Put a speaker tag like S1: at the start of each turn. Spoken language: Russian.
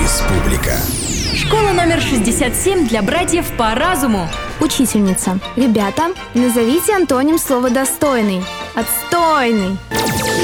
S1: Республика.
S2: Школа номер 67 для братьев по разуму.
S3: Учительница. Ребята, назовите антоним слова «достойный». Отстойный.